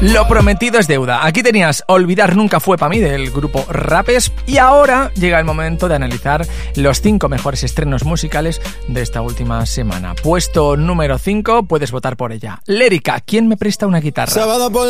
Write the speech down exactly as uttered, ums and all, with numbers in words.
Lo prometido es deuda. Aquí tenías Olvidar nunca fue pa' mí del grupo Rapes y ahora llega el momento de analizar los cinco mejores estrenos musicales de esta última semana. Puesto número cinco, puedes votar por ella. Lérica, ¿quién me presta una guitarra? Sábado por